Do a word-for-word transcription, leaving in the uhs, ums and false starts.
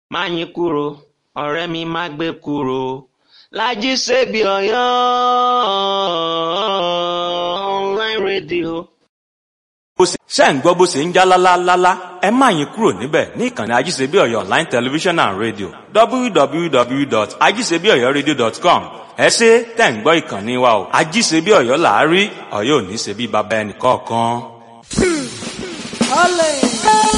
Máyìnkúrò ọ̀rẹ́ mi má gbé kúrò, Lájí Sèbí Ọ̀yọ́ online radio. ṣé ń gbọ́ bó ṣe ń já lálálálá, ẹ má yín kúrò níbẹ̀ ní ìkànnì Ajíṣebí Ọ̀yọ́ online television and radio w w w dot ajisebi oyo radio dot com. ẹ ṣé tẹ̀ ń gbọ́ ìkànnì wa o. Ajíṣebí Ọ̀yọ́ là á rí, Ọ̀yọ́ ò ní ṣe bí baba ẹnì kọ̀ọ̀kan. Olé!